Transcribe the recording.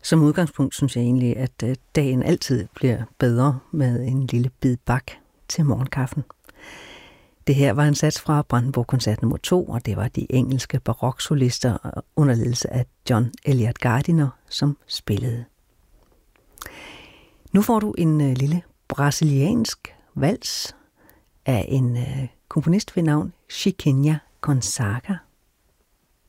Som udgangspunkt synes jeg egentlig, at dagen altid bliver bedre med en lille bid bak til morgenkaffen. Det her var en sats fra Brandenburg-koncert nummer 2, og det var de engelske baroksolister under ledelse af John Eliot Gardiner, som spillede. Nu får du en lille brasiliansk vals af en komponist ved navn Chiquinha Gonzaga.